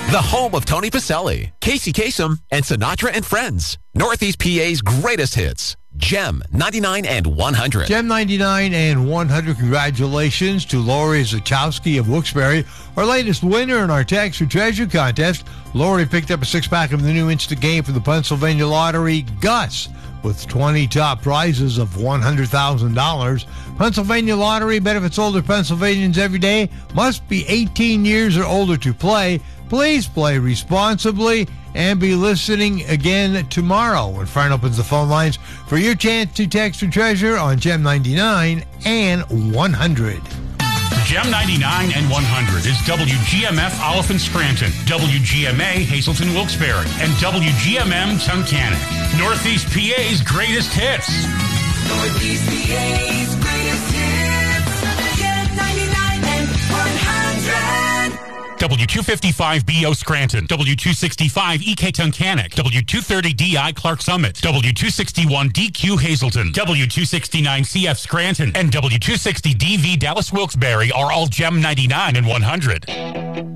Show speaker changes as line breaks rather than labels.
The home of Tony Pacelli, Casey Kasem, and Sinatra and Friends. Northeast PA's greatest hits. Gem 99 and 100.
Gem 99 and 100. Congratulations to Lori Zachowski of Wilkes-Barre, our latest winner in our Tax or Treasure contest. Lori picked up a six-pack of the new instant game for the Pennsylvania Lottery, Gus, with 20 top prizes of $100,000. Pennsylvania Lottery benefits older Pennsylvanians every day. Must be 18 years or older to play. Please play responsibly and be listening again tomorrow when Fern opens the phone lines for your chance to text or treasure on Gem 99 and 100.
Gem 99 and 100 is WGMF Oliphant Scranton, WGMA Hazleton Wilkes-Barre, and WGMM Tunkhannock. Northeast PA's greatest hits.
Northeast PA's greatest hits. Gem 99 and 100.
W255BO Scranton, W265 EK Tunkhannock, W230DI Clark Summit, W261DQ Hazleton, W269CF Scranton, and W260DV Dallas Wilkes-Barre are all Gem 99 and 100.